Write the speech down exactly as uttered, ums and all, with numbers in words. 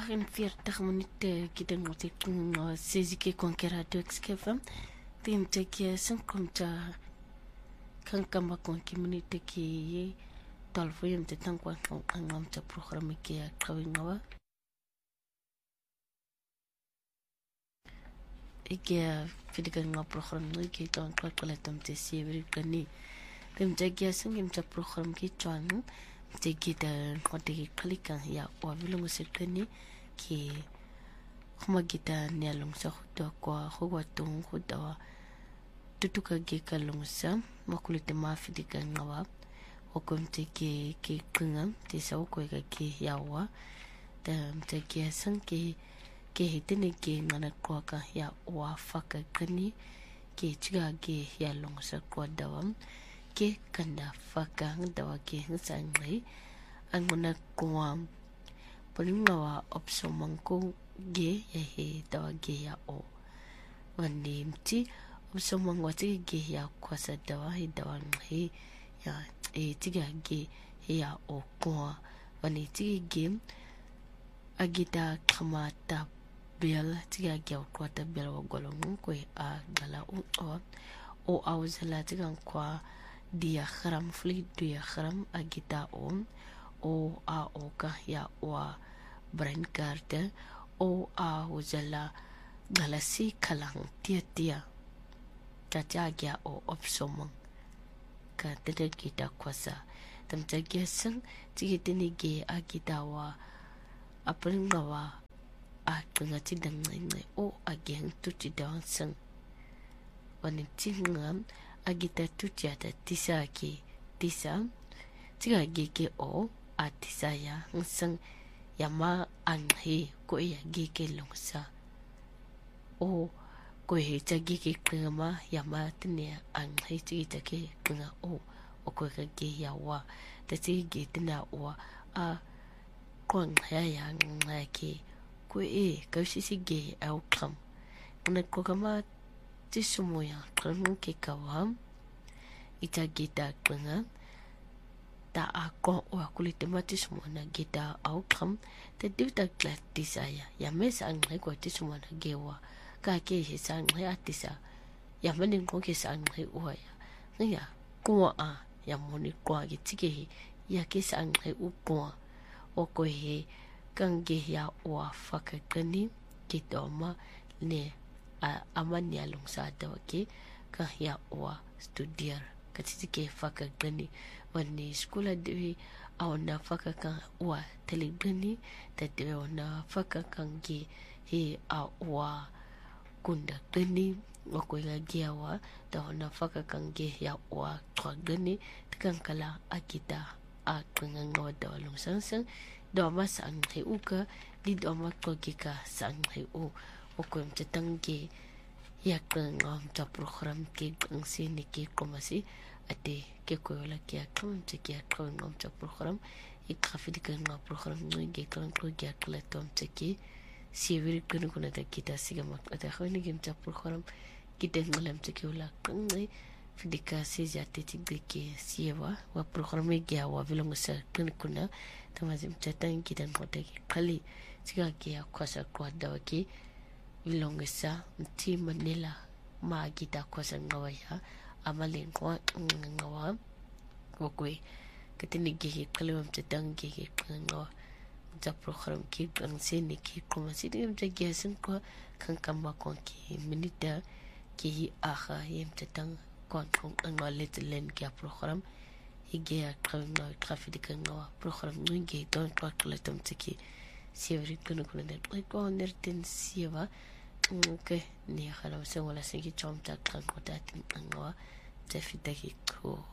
vierenveertig minute kita ngotik ngo sesi ke konkera tu ekskefam tim teki sen komta kan kamba konki minute ki talfo yem te tan kwa ngam ta program ki ya kawingawa ike fidikan ngo program no ki ton kwa kala tam te sievri kani tim teki sen kim ta program ki chuan teki ta ngotik klikan ya wa bilungu sekani ki kuma kita nialong sa khuda kwa khwa tung khuda tutuka ge kalong sa makulite mafidi ka ngawa okomte ke ke kungam te sa ko ga ke yawa ta te ke san ke ke hitene ke ngana kwa ka ya wa faka kani ke chiga ge ya long sa kwa dawam ke kanda faka dawa ke sa ngai anguna kwa Palingawa opsomangko ge ehe dawa ge ya o wani mti opsomangwati ge ya kwasa dawa he dawa he ya e tiga ge ya o kwa wani tiga ge agita kamata bel tiga ge o kwata bel wa golongo kwe a gala o o o awzala tiga kwa dia kharam fli dia kharam agita on o a o ka ya wa brain card o a wuzala galasi kalang tia tia tata gya o opsomang ka tada kita kwasa tamta gya sang tigitini ge a kita wa apringawa a kangati dangai o a gen tuti dang sang wani tingam a gita tuti ata tisa ki tisa tiga ge ke o atisaya sang yama anhe ko ya geke longsa o ko he tagi ke kama yama tne anhe tigi take nga o o ko ka ge yawa ta tigi ge tna wa a kon ya ya nga ke ko e ka si si ge outcome na ko kama tisumo ya kan ke kawam ita gita nga ta ako o kulite matis mo na gita outcome te divta klat tisaya ya mesa angai ko tismo na gewa ka ke hisa angai atisa ya manin ko ke sa angai uya ya ko a ya moni ko ge tike ya ke sa angai u ko o ko he kan ge ya o faka kani ke doma ne a amani along sa da ke ka ya o studiar ka tike faka kani wani skula dewi au na faka kan wa teligani ta dewi na faka kan ge he a wa kunda gani wa ko ga giawa ta na faka kan ge ya wa to gani kan kala akita a kan ngawa da long sang sang do ma sang he u ka di do ma ko ge ka sang he u o ko mte tangi ya kan ngam ta program ke kan si ni ke komasi ate ke ko la ke kan te ke kan ngam ta program ik khafidi kan ngam program ni ge kan ko ge kala tom te ke si vir kan ko na ta kita siga mak ate khoni ge ta program kita ngalam te ke la kan ni fidika si jate ti ge ke siwa wa program ge wa vilong sa kan kuna tamazim chatan kita ko te ke khali siga ke kwasa ko da ke vilong sa ti manila ma kita kwasa ngawaya amalin ko ngawa ko kwe katini ge kalawam tang ge ngawa ta program ki kan sini ki kuma sini ta ge sin ko kan kamba ko ki minita ki aha yem tang ko ko ngawa letlen ki program ige kan no traffic kan ngawa program ngi don ko klatam tiki sievri kun kun ne ko nerten sieva okay ni khala se wala se ki chom ta kan ko ta tin ngawa te fitaki ko